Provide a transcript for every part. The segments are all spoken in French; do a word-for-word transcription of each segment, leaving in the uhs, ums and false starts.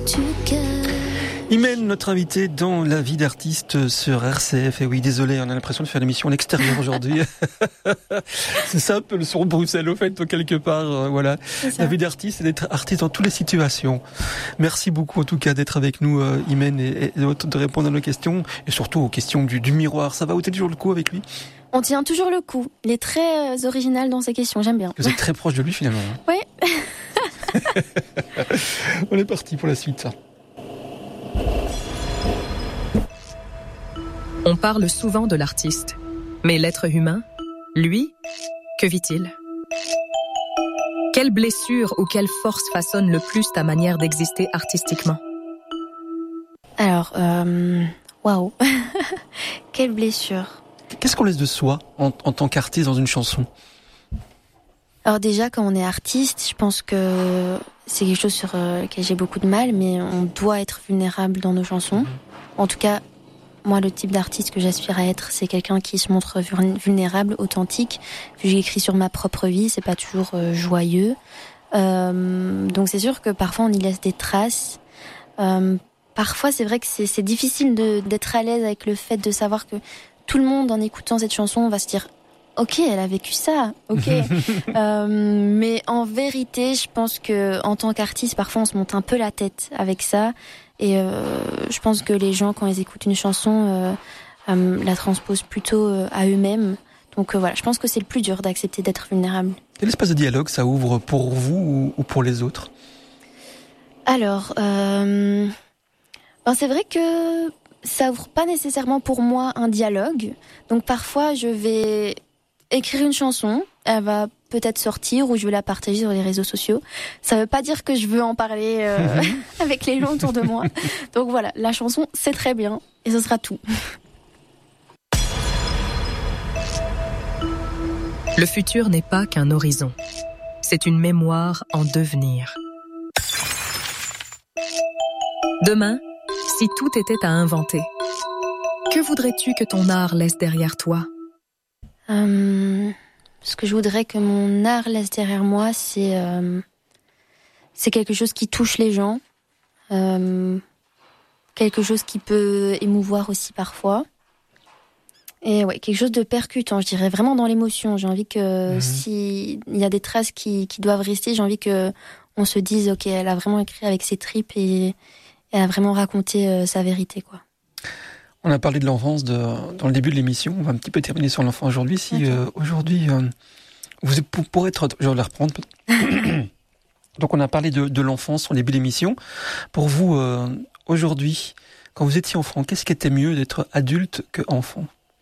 Imen, notre invité dans La vie d'artiste sur R C F. Et oui, désolé, on a l'impression de faire l'émission à l'extérieur aujourd'hui. C'est ça un peu le son de Bruxelles, au fait, quelque part. Euh, voilà. La vie d'artiste, c'est d'être artiste dans toutes les situations. Merci beaucoup, en tout cas, d'être avec nous, euh, Imen, et, et de répondre à nos questions, et surtout aux questions du, du miroir. Ça va, vous êtes toujours le coup avec lui? On tient toujours le coup. Il est très euh, original dans ses questions, j'aime bien. Vous êtes très proche de lui, finalement. Oui. On est parti pour la suite. On parle souvent de l'artiste, mais l'être humain, lui, que vit-il? Quelle blessure ou quelle force façonne le plus ta manière d'exister artistiquement? Alors, euh, waouh, quelle blessure. Qu'est-ce qu'on laisse de soi en, en tant qu'artiste dans une chanson? Alors déjà, quand on est artiste, je pense que c'est quelque chose sur lequel j'ai beaucoup de mal, mais on doit être vulnérable dans nos chansons. En tout cas, moi, le type d'artiste que j'aspire à être, c'est quelqu'un qui se montre vulnérable, authentique. Vu que j'écris sur ma propre vie, c'est pas toujours euh, joyeux. Euh, donc c'est sûr que parfois on y laisse des traces. Euh, parfois, c'est vrai que c'est, c'est difficile de, d'être à l'aise avec le fait de savoir que tout le monde, en écoutant cette chanson, va se dire « Ok, elle a vécu ça, ok. » euh, Mais en vérité, je pense que en tant qu'artiste, parfois on se monte un peu la tête avec ça. Et euh, je pense que les gens, quand ils écoutent une chanson, euh, euh, la transposent plutôt euh, à eux-mêmes. Donc euh, voilà, je pense que c'est le plus dur d'accepter d'être vulnérable. Quel espace de dialogue ça ouvre pour vous ou, ou pour les autres? Alors, euh, ben c'est vrai que ça ouvre pas nécessairement pour moi un dialogue. Donc parfois, je vais écrire une chanson, elle va peut-être sortir ou je vais la partager sur les réseaux sociaux. Ça veut pas dire que je veux en parler euh, avec les gens autour de moi. Donc voilà, la chanson, c'est très bien et ce sera tout. Le futur n'est pas qu'un horizon. C'est une mémoire en devenir. Demain, si tout était à inventer, que voudrais-tu que ton art laisse derrière toi? Euh... Ce que je voudrais que mon art laisse derrière moi, c'est euh, c'est quelque chose qui touche les gens, euh, quelque chose qui peut émouvoir aussi parfois, et ouais, quelque chose de percutant, je dirais vraiment dans l'émotion. J'ai envie que mmh. si il y a des traces qui qui doivent rester, j'ai envie que on se dise ok, elle a vraiment écrit avec ses tripes et, et elle a vraiment raconté euh, sa vérité, quoi. On a parlé de l'enfance de, dans le début de l'émission. On va un petit peu terminer sur l'enfant aujourd'hui. Si okay. euh, aujourd'hui, euh, vous pour, pour être, je vais la reprendre. Donc on a parlé de, de l'enfance au début de l'émission. Pour vous, euh, aujourd'hui, quand vous étiez enfant, qu'est-ce qui était mieux d'être adulte que enfant?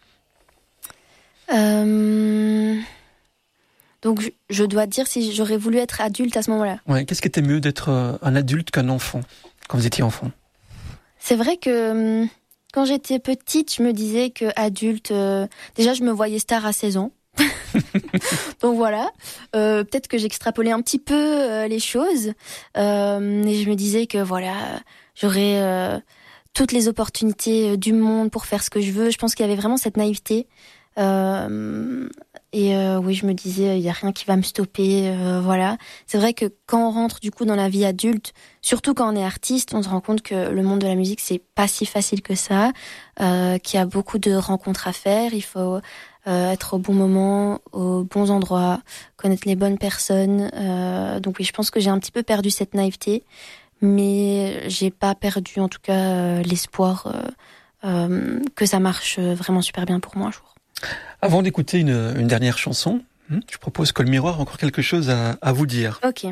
euh... Donc je, je dois dire si j'aurais voulu être adulte à ce moment-là. Ouais. Qu'est-ce qui était mieux d'être euh, un adulte qu'un enfant quand vous étiez enfant? C'est vrai que quand j'étais petite, je me disais que adulte, euh, déjà je me voyais star à seize ans. Donc voilà, euh, peut-être que j'extrapolais un petit peu euh, les choses, euh, et je me disais que voilà, j'aurais euh, toutes les opportunités du monde pour faire ce que je veux. Je pense qu'il y avait vraiment cette naïveté. Euh, et euh, oui, je me disais, il y a rien qui va me stopper. Euh, voilà, c'est vrai que quand on rentre du coup dans la vie adulte, surtout quand on est artiste, on se rend compte que le monde de la musique c'est pas si facile que ça, euh, qu'il y a beaucoup de rencontres à faire. Il faut euh, être au bon moment, aux bons endroits, connaître les bonnes personnes. Euh, donc oui, je pense que j'ai un petit peu perdu cette naïveté, mais j'ai pas perdu en tout cas euh, l'espoir euh, euh, que ça marche vraiment super bien pour moi un jour. Avant d'écouter une, une dernière chanson, je propose que le miroir a encore quelque chose à, à vous dire. Ok.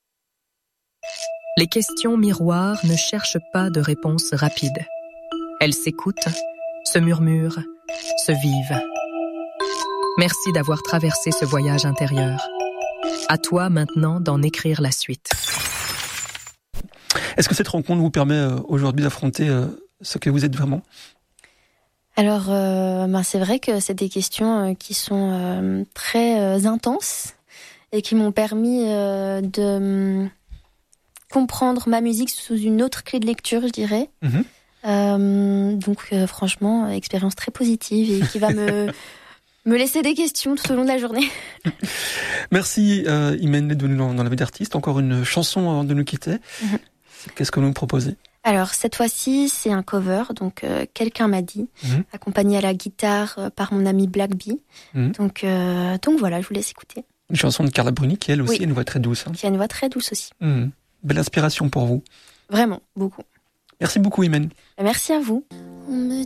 Les questions miroirs ne cherchent pas de réponse rapide. Elles s'écoutent, se murmurent, se vivent. Merci d'avoir traversé ce voyage intérieur. À toi maintenant d'en écrire la suite. Est-ce que cette rencontre vous permet euh, aujourd'hui d'affronter euh, ce que vous êtes vraiment ? Alors, euh, ben c'est vrai que c'est des questions euh, qui sont euh, très euh, intenses et qui m'ont permis euh, de euh, comprendre ma musique sous une autre clé de lecture, je dirais. Mmh. Euh, donc, euh, franchement, expérience très positive et qui va me me laisser des questions tout au long de la journée. Merci, euh, Imen, d'être venue dans, dans la vie d'artiste. Encore une chanson avant de nous quitter. Mmh. Qu'est-ce que vous nous proposez ? Alors cette fois-ci, c'est un cover, donc euh, quelqu'un m'a dit, mmh. accompagné à la guitare euh, par mon ami Black Bee. Mmh. Donc, euh, donc voilà, je vous laisse écouter. Une chanson de Carla Bruni qui elle aussi oui. a une voix très douce. Hein. Qui a une voix très douce aussi. Mmh. Belle inspiration pour vous. Vraiment, beaucoup. Merci beaucoup, Imen. Merci à vous. On me